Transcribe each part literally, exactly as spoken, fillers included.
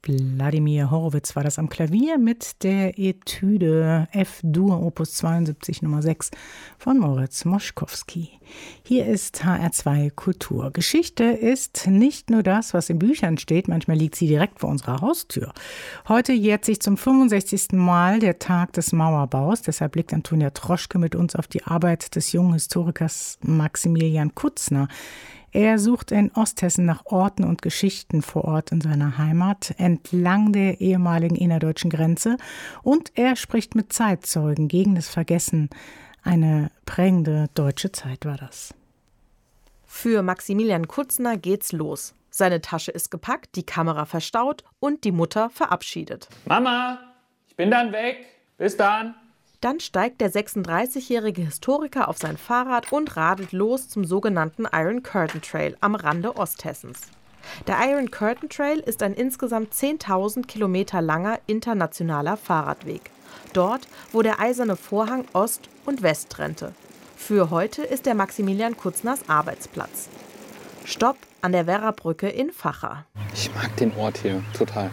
Wladimir Horowitz war das am Klavier mit der Etüde F-Dur Opus zweiundsiebzig Nummer sechs von Moritz Moschkowski. Hier ist H R zwei Kultur. Geschichte ist nicht nur das, was in Büchern steht, manchmal liegt sie direkt vor unserer Haustür. Heute jährt sich zum fünfundsechzigsten Mal der Tag des Mauerbaus. Deshalb blickt Antonia Troschke mit uns auf die Arbeit des jungen Historikers Maximilian Kutzner. Er sucht in Osthessen nach Orten und Geschichten vor Ort in seiner Heimat, entlang der ehemaligen innerdeutschen Grenze. Und er spricht mit Zeitzeugen gegen das Vergessen. Eine prägende deutsche Zeit war das. Für Maximilian Kutzner geht's los. Seine Tasche ist gepackt, die Kamera verstaut und die Mutter verabschiedet. Mama, ich bin dann weg. Bis dann. Dann steigt der sechsunddreißigjährige Historiker auf sein Fahrrad und radelt los zum sogenannten Iron Curtain Trail am Rande Osthessens. Der Iron Curtain Trail ist ein insgesamt zehntausend Kilometer langer internationaler Fahrradweg. Dort, wo der eiserne Vorhang Ost und West trennte. Für heute ist der Maximilian Kutzners Arbeitsplatz. Stopp an der Werrabrücke in Vacha. Ich mag den Ort hier total,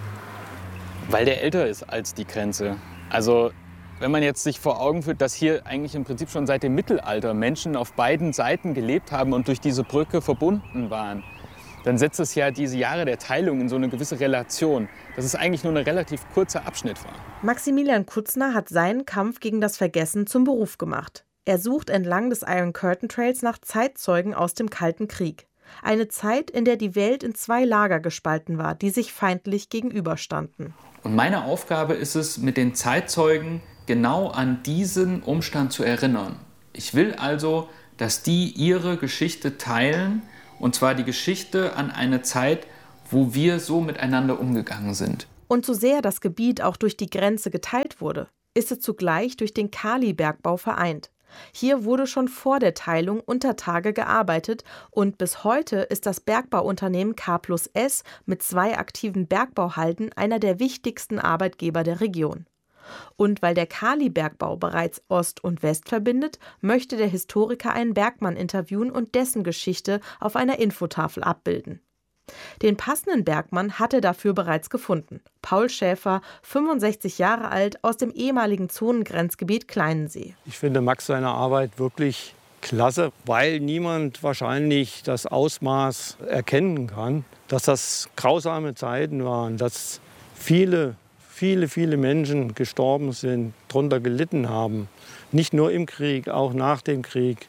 weil der älter ist als die Grenze. Also wenn man jetzt sich vor Augen führt, dass hier eigentlich im Prinzip schon seit dem Mittelalter Menschen auf beiden Seiten gelebt haben und durch diese Brücke verbunden waren, dann setzt es ja diese Jahre der Teilung in so eine gewisse Relation, dass es eigentlich nur ein relativ kurzer Abschnitt war. Maximilian Kutzner hat seinen Kampf gegen das Vergessen zum Beruf gemacht. Er sucht entlang des Iron Curtain Trails nach Zeitzeugen aus dem Kalten Krieg. Eine Zeit, in der die Welt in zwei Lager gespalten war, die sich feindlich gegenüberstanden. Und meine Aufgabe ist es, mit den Zeitzeugen genau an diesen Umstand zu erinnern. Ich will also, dass die ihre Geschichte teilen, und zwar die Geschichte an eine Zeit, wo wir so miteinander umgegangen sind. Und so sehr das Gebiet auch durch die Grenze geteilt wurde, ist es zugleich durch den Kalibergbau vereint. Hier wurde schon vor der Teilung unter Tage gearbeitet und bis heute ist das Bergbauunternehmen K plus S mit zwei aktiven Bergbauhalden einer der wichtigsten Arbeitgeber der Region. Und weil der Kalibergbau bereits Ost und West verbindet, möchte der Historiker einen Bergmann interviewen und dessen Geschichte auf einer Infotafel abbilden. Den passenden Bergmann hat er dafür bereits gefunden. Paul Schäfer, fünfundsechzig Jahre alt, aus dem ehemaligen Zonengrenzgebiet Kleinensee. Ich finde Max seine Arbeit wirklich klasse, weil niemand wahrscheinlich das Ausmaß erkennen kann, dass das grausame Zeiten waren, dass viele Viele, viele Menschen gestorben sind, darunter gelitten haben. Nicht nur im Krieg, auch nach dem Krieg.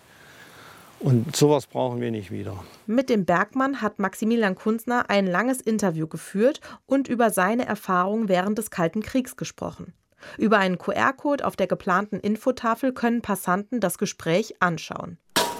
Und sowas brauchen wir nicht wieder. Mit dem Bergmann hat Maximilian Kutzner ein langes Interview geführt und über seine Erfahrungen während des Kalten Kriegs gesprochen. Über einen Q R-Code auf der geplanten Infotafel können Passanten das Gespräch anschauen.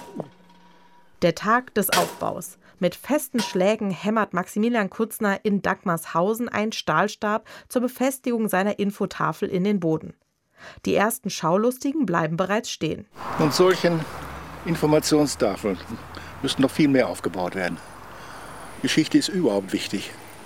Der Tag des Aufbaus. Mit festen Schlägen hämmert Maximilian Kutzner in Dagmarshausen einen Stahlstab zur Befestigung seiner Infotafel in den Boden. Die ersten Schaulustigen bleiben bereits stehen. Und solchen Informationstafeln müssten noch viel mehr aufgebaut werden. Geschichte ist überhaupt wichtig.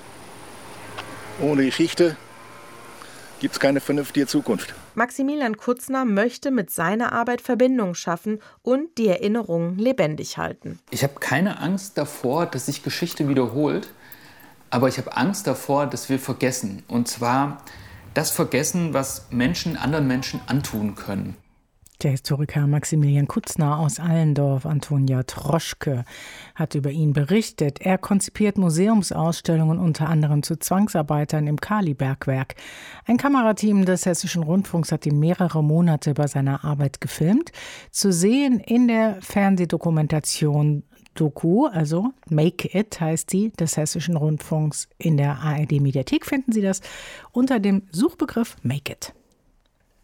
Ohne Geschichte gibt es keine vernünftige Zukunft. Maximilian Kutzner möchte mit seiner Arbeit Verbindungen schaffen und die Erinnerungen lebendig halten. Ich habe keine Angst davor, dass sich Geschichte wiederholt, aber ich habe Angst davor, dass wir vergessen. Und zwar das Vergessen, was Menschen anderen Menschen antun können. Der Historiker Maximilian Kutzner aus Allendorf, Antonia Troschke, hat über ihn berichtet. Er konzipiert Museumsausstellungen unter anderem zu Zwangsarbeitern im Kalibergwerk. Ein Kamerateam des Hessischen Rundfunks hat ihn mehrere Monate bei seiner Arbeit gefilmt. Zu sehen in der Fernsehdokumentation Doku, also Make It heißt sie, des Hessischen Rundfunks. In der A R D-Mediathek finden Sie das unter dem Suchbegriff Make It.